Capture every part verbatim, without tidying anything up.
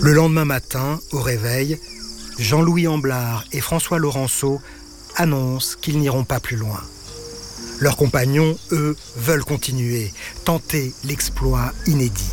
Le lendemain matin, au réveil, Jean-Louis Amblard et François Laurenceau annoncent qu'ils n'iront pas plus loin. Leurs compagnons, eux, veulent continuer, tenter l'exploit inédit.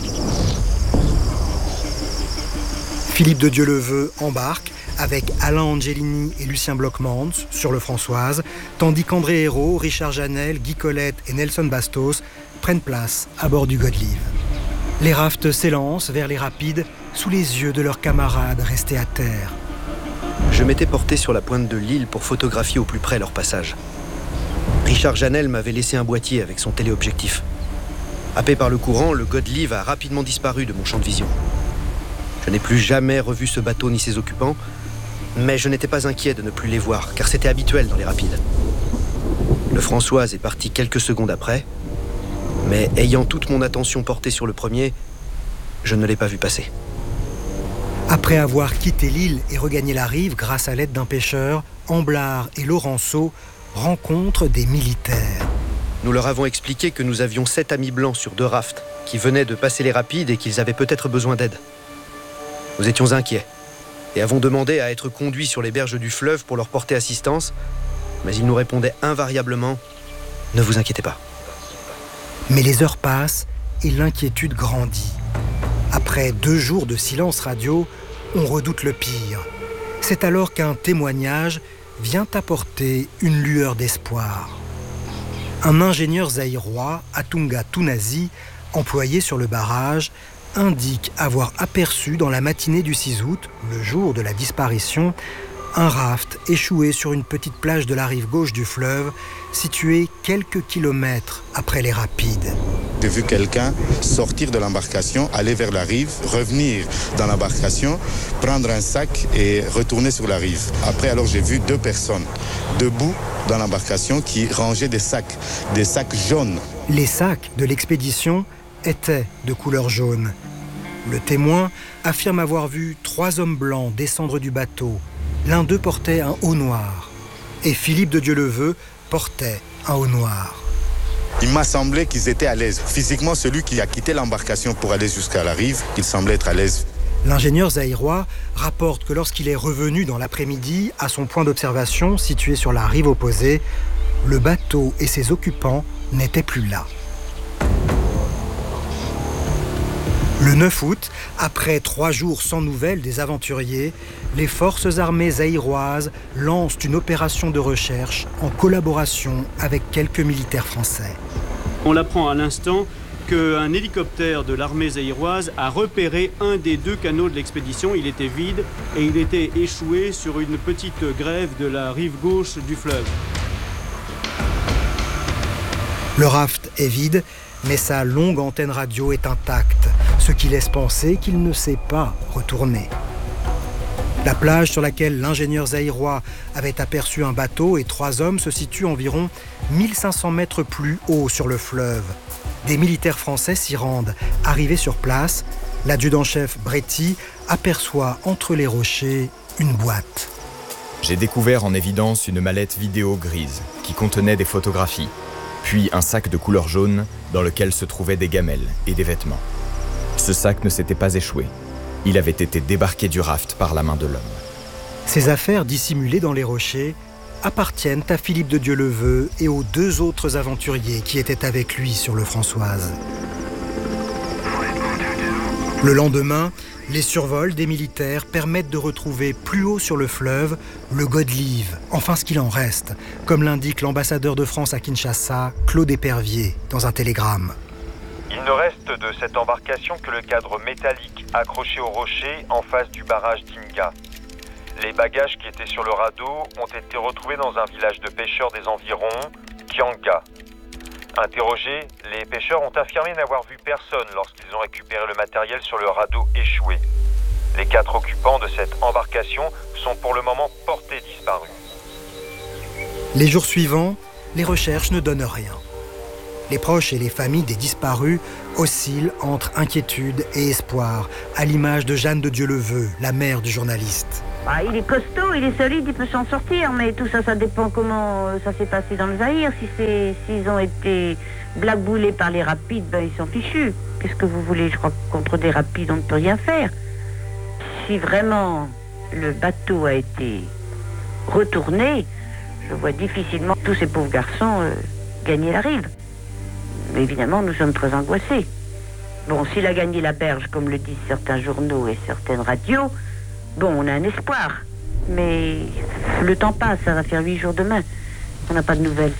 Philippe de Dieuleveux embarque avec Alain Angelini et Lucien Blockmans sur le Françoise, tandis qu'André Hérault, Richard Janel, Guy Colette et Nelson Bastos prennent place à bord du Godelieve. Les rafts s'élancent vers les rapides sous les yeux de leurs camarades restés à terre. Je m'étais porté sur la pointe de l'île pour photographier au plus près leur passage. Richard Janel m'avait laissé un boîtier avec son téléobjectif. Happé par le courant, le Godelieve a rapidement disparu de mon champ de vision. Je n'ai plus jamais revu ce bateau ni ses occupants, mais je n'étais pas inquiet de ne plus les voir, car c'était habituel dans les rapides. Le Françoise est parti quelques secondes après, mais ayant toute mon attention portée sur le premier, je ne l'ai pas vu passer. Après avoir quitté l'île et regagné la rive grâce à l'aide d'un pêcheur, Amblard et Laurenceau rencontrent des militaires. Nous leur avons expliqué que nous avions sept amis blancs sur deux rafts, qui venaient de passer les rapides et qu'ils avaient peut-être besoin d'aide. Nous étions inquiets et avons demandé à être conduits sur les berges du fleuve pour leur porter assistance, mais ils nous répondaient invariablement « Ne vous inquiétez pas ». Mais les heures passent et l'inquiétude grandit. Après deux jours de silence radio, on redoute le pire. C'est alors qu'un témoignage vient apporter une lueur d'espoir. Un ingénieur zaïrois, Atunga Tunazi, employé sur le barrage, indique avoir aperçu dans la matinée du six août, le jour de la disparition, un raft échoué sur une petite plage de la rive gauche du fleuve, située quelques kilomètres après les rapides. J'ai vu quelqu'un sortir de l'embarcation, aller vers la rive, revenir dans l'embarcation, prendre un sac et retourner sur la rive. Après, alors j'ai vu deux personnes debout dans l'embarcation qui rangeaient des sacs, des sacs jaunes. Les sacs de l'expédition étaient de couleur jaune. Le témoin affirme avoir vu trois hommes blancs descendre du bateau. L'un d'eux portait un haut noir et Philippe de Dieuleveux portait un haut noir. Il m'a semblé qu'ils étaient à l'aise. Physiquement, celui qui a quitté l'embarcation pour aller jusqu'à la rive, il semblait être à l'aise. L'ingénieur zaïrois rapporte que lorsqu'il est revenu dans l'après-midi à son point d'observation situé sur la rive opposée, le bateau et ses occupants n'étaient plus là. Le neuf août, après trois jours sans nouvelles des aventuriers, les forces armées zaïroises lancent une opération de recherche en collaboration avec quelques militaires français. On apprend à l'instant qu'un hélicoptère de l'armée zaïroise a repéré un des deux canots de l'expédition. Il était vide et il était échoué sur une petite grève de la rive gauche du fleuve. Le raft est vide, mais sa longue antenne radio est intacte, ce qui laisse penser qu'il ne s'est pas retourné. La plage sur laquelle l'ingénieur zaïrois avait aperçu un bateau et trois hommes se situe environ mille cinq cents mètres plus haut sur le fleuve. Des militaires français s'y rendent. Arrivé sur place, l'adjudant-chef Bretty aperçoit entre les rochers une boîte. J'ai découvert en évidence une mallette vidéo grise qui contenait des photographies, puis un sac de couleur jaune dans lequel se trouvaient des gamelles et des vêtements. Ce sac ne s'était pas échoué. Il avait été débarqué du raft par la main de l'homme. Ces affaires dissimulées dans les rochers appartiennent à Philippe de Dieuleveux et aux deux autres aventuriers qui étaient avec lui sur le Françoise. Le lendemain, les survols des militaires permettent de retrouver plus haut sur le fleuve le Godelieve, enfin ce qu'il en reste, comme l'indique l'ambassadeur de France à Kinshasa, Claude Épervier, dans un télégramme. Il ne reste de cette embarcation que le cadre métallique accroché au rocher en face du barrage d'Inga. Les bagages qui étaient sur le radeau ont été retrouvés dans un village de pêcheurs des environs, Kianga. Interrogés, les pêcheurs ont affirmé n'avoir vu personne lorsqu'ils ont récupéré le matériel sur le radeau échoué. Les quatre occupants de cette embarcation sont pour le moment portés disparus. Les jours suivants, les recherches ne donnent rien. Les proches et les familles des disparus oscillent entre inquiétude et espoir, à l'image de Jeanne de Dieuleveux, la mère du journaliste. Ah, il est costaud, il est solide, il peut s'en sortir, mais tout ça, ça dépend comment ça s'est passé dans le Zaïre. Si c'est, s'ils ont été blackboulés par les rapides, ben ils sont fichus. Qu'est-ce que vous voulez? Je crois que contre des rapides, on ne peut rien faire. si vraiment le bateau a été retourné, je vois difficilement tous ces pauvres garçons euh, gagner la rive. Mais évidemment, nous sommes très angoissés. Bon, s'il a gagné la berge, comme le disent certains journaux et certaines radios, bon, on a un espoir. Mais le temps passe, ça va faire huit jours demain. On n'a pas de nouvelles.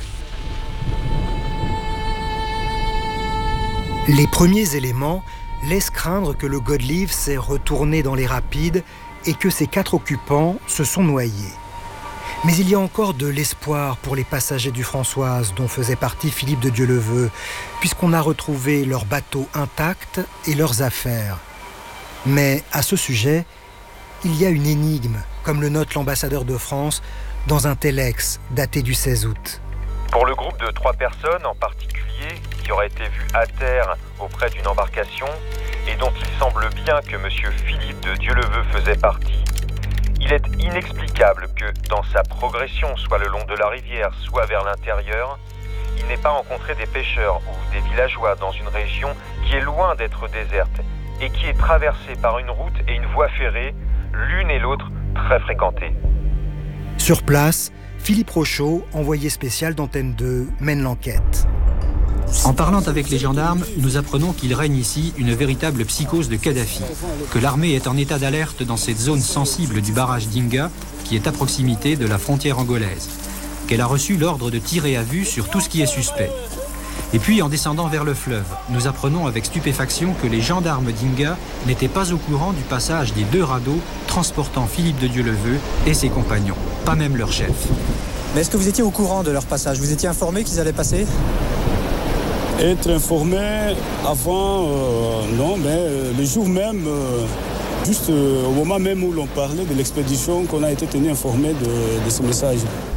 Les premiers éléments laissent craindre que le Godelieve s'est retourné dans les rapides et que ses quatre occupants se sont noyés. Mais il y a encore de l'espoir pour les passagers du Françoise dont faisait partie Philippe de Dieuleveux, puisqu'on a retrouvé leur bateau intact et leurs affaires. Mais à ce sujet, il y a une énigme, comme le note l'ambassadeur de France dans un téléx daté du seize août. Pour le groupe de trois personnes en particulier qui auraient été vues à terre auprès d'une embarcation et dont il semble bien que M. Philippe de Dieuleveux faisait partie, il est inexplicable que, dans sa progression, soit le long de la rivière, soit vers l'intérieur, il n'ait pas rencontré des pêcheurs ou des villageois dans une région qui est loin d'être déserte et qui est traversée par une route et une voie ferrée, l'une et l'autre très fréquentées. Sur place, Philippe Rochaud, envoyé spécial d'Antenne deux, mène l'enquête. En parlant avec les gendarmes, nous apprenons qu'il règne ici une véritable psychose de Kadhafi, que l'armée est en état d'alerte dans cette zone sensible du barrage d'Inga, qui est à proximité de la frontière angolaise, qu'elle a reçu l'ordre de tirer à vue sur tout ce qui est suspect. Et puis, en descendant vers le fleuve, nous apprenons avec stupéfaction que les gendarmes d'Inga n'étaient pas au courant du passage des deux radeaux transportant Philippe de Dieuleveux et ses compagnons, pas même leur chef. Mais est-ce que vous étiez au courant de leur passage? Vous étiez informé qu'ils allaient passer? Être informé avant, euh, non, mais euh, le jour même, euh, juste euh, au moment même où l'on parlait de l'expédition, qu'on a été tenu informé de, de ce message.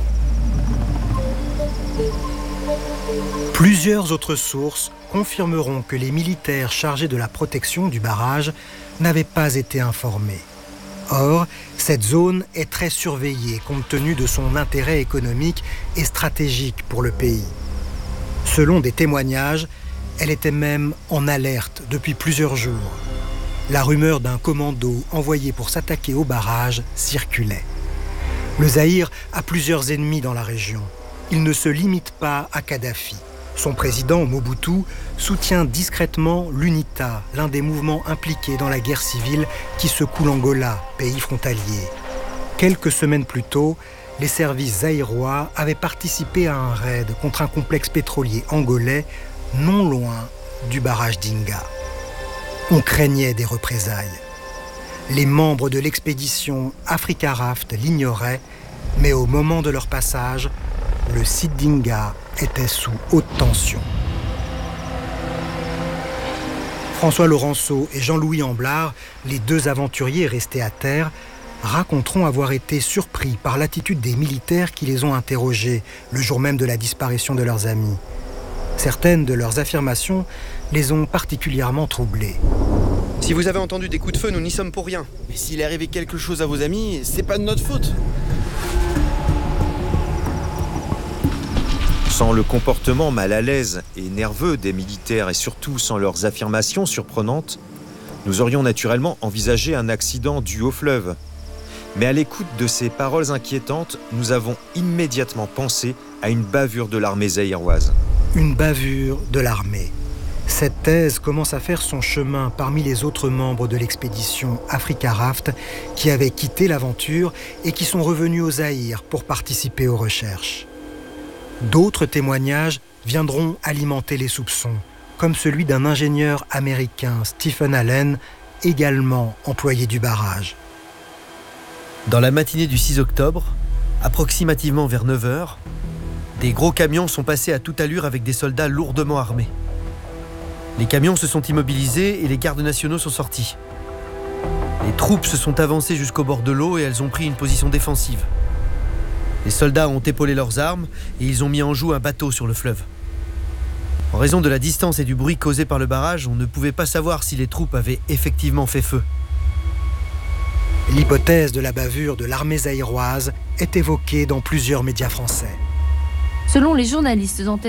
Plusieurs autres sources confirmeront que les militaires chargés de la protection du barrage n'avaient pas été informés. Or, cette zone est très surveillée compte tenu de son intérêt économique et stratégique pour le pays. Selon des témoignages, elle était même en alerte depuis plusieurs jours. La rumeur d'un commando envoyé pour s'attaquer au barrage circulait. Le Zaïre a plusieurs ennemis dans la région. Il ne se limite pas à Kadhafi. Son président, Mobutu, soutient discrètement l'UNITA, l'un des mouvements impliqués dans la guerre civile qui secoue l'Angola, pays frontalier. Quelques semaines plus tôt, les services zaïrois avaient participé à un raid contre un complexe pétrolier angolais non loin du barrage d'Inga. On craignait des représailles. Les membres de l'expédition Africa Raft l'ignoraient, mais au moment de leur passage, le site d'Inga était sous haute tension. François Laurenceau et Jean-Louis Amblard, les deux aventuriers restés à terre, raconteront avoir été surpris par l'attitude des militaires qui les ont interrogés le jour même de la disparition de leurs amis. Certaines de leurs affirmations les ont particulièrement troublés. Si vous avez entendu des coups de feu, nous n'y sommes pour rien. Mais s'il est arrivé quelque chose à vos amis, c'est pas de notre faute. Sans le comportement mal à l'aise et nerveux des militaires et surtout sans leurs affirmations surprenantes, nous aurions naturellement envisagé un accident dû au fleuve. Mais à l'écoute de ces paroles inquiétantes, nous avons immédiatement pensé à une bavure de l'armée zaïroise. Une bavure de l'armée. Cette thèse commence à faire son chemin parmi les autres membres de l'expédition Africa Raft qui avaient quitté l'aventure et qui sont revenus au Zaïre pour participer aux recherches. D'autres témoignages viendront alimenter les soupçons, comme celui d'un ingénieur américain, Stephen Allen, également employé du barrage. Dans la matinée du six octobre, approximativement vers neuf heures, des gros camions sont passés à toute allure avec des soldats lourdement armés. Les camions se sont immobilisés et les gardes nationaux sont sortis. Les troupes se sont avancées jusqu'au bord de l'eau et elles ont pris une position défensive. Les soldats ont épaulé leurs armes et ils ont mis en joue un bateau sur le fleuve. En raison de la distance et du bruit causé par le barrage, on ne pouvait pas savoir si les troupes avaient effectivement fait feu. L'hypothèse de la bavure de l'armée zaïroise est évoquée dans plusieurs médias français. Selon les journalistes d'Antenne